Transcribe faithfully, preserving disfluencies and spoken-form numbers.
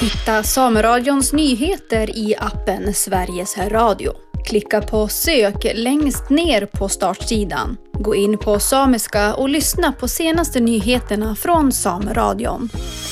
Hitta Sameradions nyheter i appen Sveriges Radio. Klicka på sök längst ner på startsidan. Gå in på samiska och lyssna på senaste nyheterna från Sameradion.